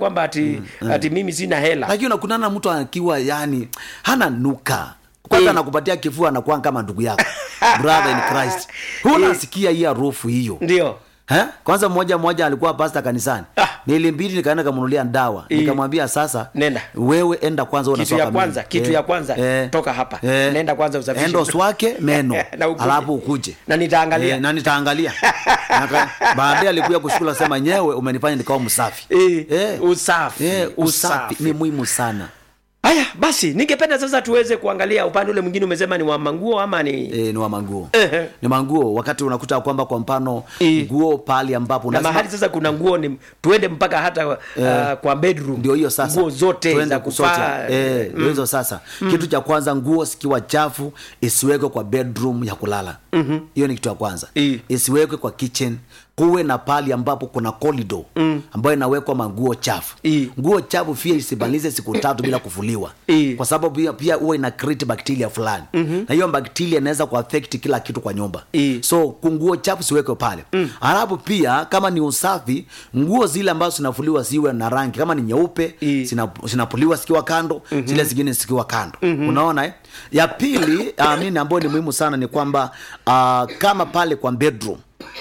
kwamba ati mimi sina hela. Lakini unakutana mtu akiwa yani hana nuka. Kwanza anakupatia kifua anakuwa kama ndugu yako. Brother in Christ. Unasikia hii harufu hiyo. Ndio. Kwanza mmoja alikuwa pastor kanisani. Nilimbidi nikaenda kumnunulia dawa. Nikamwambia sasa, nenda. Wewe enda kwanza unasoka. Kitu ya kwanza toka hapa. Nenda kwanza usafishe. Endo swake meno. Alafu ukuje. Na nitaangalia. Baadaye alikuja kushukuru sema nyewe umenifanya nikawa msafi. Usafi ni muhimu sana. Haya basi ningependa sasa tuweze kuangalia upande ule mwingine. Umesema ni wa manguo ama ni ni wa manguo. Ni manguo. Wakati unakuta kwamba kwa mfano nguo pali ambapo na mahali sasa kuna nguo ni tuende mpaka hata kwa bedroom. Ndio hiyo sasa. Nguo zote za kufaa. Ndio hizo sasa. Kitu cha kwanza, nguo zikiwa chafu isiwekwe kwa bedroom ya kulala. Hiyo ni kitu cha kwanza. Isiwekwe kwa kitchen. Kuwe na pali ambapo kuna corridor ambayo inawekwa manguo chafu. Nguo chafu pia isibalize siku 3 bila kufuliwa. Kwa sababu pia huwa ina create bacteria fulani. Na hiyo bacteria inaweza kuaffect kila kitu kwa nyumba. So nguo chafu siwekwe pale. Alafu pia kama ni usafi, nguo zile ambazo zinafuliwa ziwe na rangi. Kama ni nyeupe, zinapuliwa zikiwa kando, zile zingine zikiwa kando. Unaona Ya pili, mimi ambayo ni muhimu sana ni kwamba kama pale kwa bedroom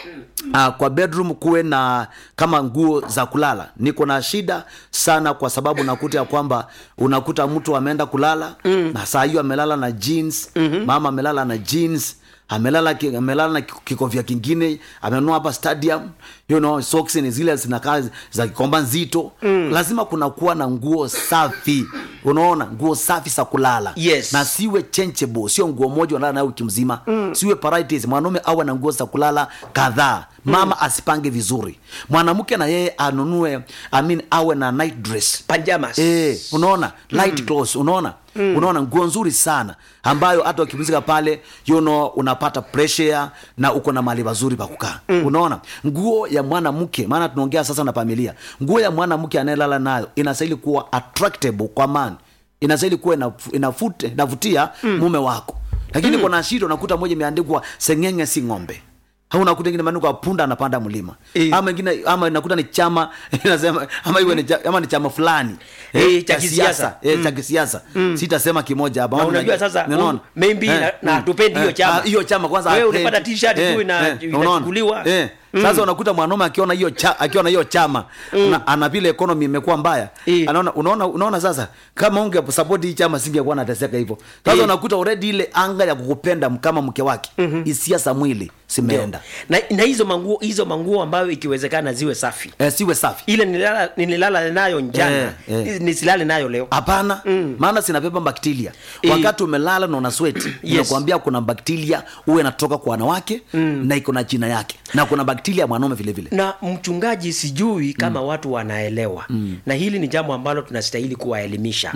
kwa bedroom kuwe na kama nguo za kulala. Niko na shida sana kwa sababu nakuta ya kwamba unakuta mtu ameenda kulala na saa hiyo amelala na jeans, mama amelala na jeans, amelala na kikofia kingine, amenunua hapa stadium, socks ni zile zinakaa za kikomba nzito. Lazima kuna kuwa na nguo safi. Unaona, nguo safi za kulala. Na siwe changeable, sio nguo moja unalala nayo wiki mzima. Siwe varieties. Mwanaume awe na nguo za kulala kadhaa. Mama asipange vizuri. Mwanamke na yeye anunue awe na night dress, pajamas. Unaona, light clothes, unaona? Unaona nguo nzuri sana ambayo hata ukipumzika pale unapata pressure na uko na mali mazuri pa kukaa. Unaona, nguo ya mwanamke, maana tunaongea sasa na familia. Nguo ya mwanamke anayelala nayo inastahili kuwa attractable kwa man. Inastahili kuwa inavutia mume wako. Lakini kuna shida unakuta moja imeandikwa sengenge si ng'ombe. Hauna kuta ngine manuka punda anapanda mlima. Ama wengine nakuta ni chama inasema ama ni chama fulani cha kisiasa. Cha kisiasa. Sitasema kimoja hapa. Unajua sasa maybe na tupendi hiyo chama. Hiyo chama kwanza wewe unapata t-shirt tu inachukuliwa. Sasa unakuta mwanaume akiona hiyo chama ana vile economy imekuwa mbaya. Unaona sasa kama unge support hii chama singekuwa nateseka hivyo. Sasa unakuta already ile anga ya kukupenda kama mke wake hisia za mwili simeenda. Na hizo manguo ambayo ikiwezekana ziwe safi. Siwe safi. Ile nilala nayo jana nisilale nayo leo. Hapana. Maana sinabeba bacteria. Wakati umelala na una sweat, nakwambia kuna bacteria uwe natoka kwa wanawake na iko na jina yake. Na kuna bacteria mwanaume vile vile. Na mchungaji, sijui kama watu wanaelewa. Na hili ni jambo ambalo tunastahili kuwaelimisha.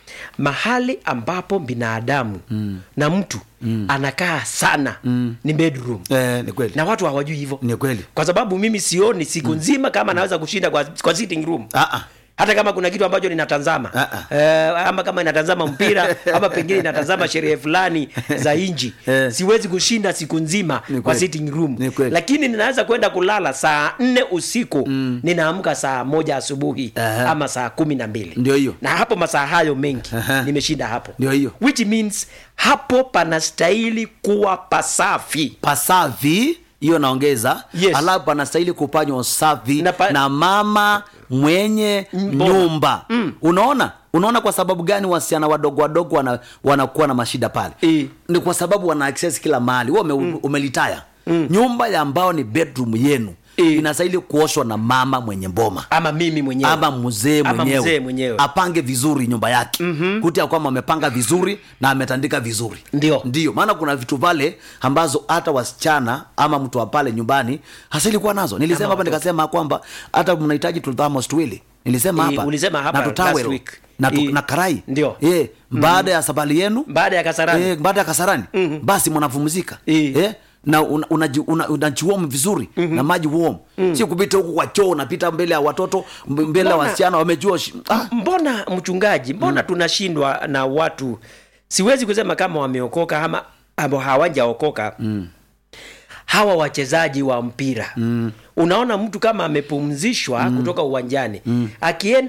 Mahali ambapo binadamu na mtu anakaa sana ni bedroom. Ni kweli. Na watu hawajui hivyo. Ni kweli. Kwa sababu mimi sioni siku nzima kama naweza kushinda kwa sitting room. Hata kama kuna kitu ambacho ninatazama ama kama ninatazama mpira ama pengine ninatazama sherehe fulani za inji, siwezi kushinda siku nzima kwa sitting room. Lakini ninaweza kwenda kulala saa 4 usiku, ninaamka saa 1 asubuhi ama saa 12. Ndio hiyo. Na hapo masaa hayo mengi nimeshinda hapo. Ndio hiyo. Which means hapo panastahili kuwa pasafi. Hiyo naongeza. Alafu panastahili kupanywa usafi na mama mwenye nyumba. Unaona kwa sababu gani wasichana wadogo wanakuwa na mashida pale? Ni kwa sababu wana access kila mahali. Wewe umelitaya. Nyumba ya ambao ni bedroom yenu inastahili kuoshwa na mama mwenye mboma ama mimi mwenyewe ama mzee mwenyewe. Apange vizuri nyumba yake. Kutia kwamba amepanga vizuri na ametandika vizuri. Ndio maana kuna vitu vale ambazo hata wasichana ama mtu wa pale nyumbani hasili kuwa nazo. Nilisema hapa nikasema kwamba hata mnahitaji thermos tuwili. Nilisema hapa na tutawelo na karai. Baada ya safari yenu, baada ya Kasarani basi mnavumzika. Na unajiwarm vizuri na maji warm. Si kupita huko kwa choo, unapita mbele ya watoto, mbele ya wasichana wamejua. Mbona mchungaji, tunashindwa na watu? Siwezi kusema kama wameokoka ama hawajaokoka. Hawa wachezaji wa mpira. Unaona mtu kama amepumzishwa kutoka uwanjani, akienda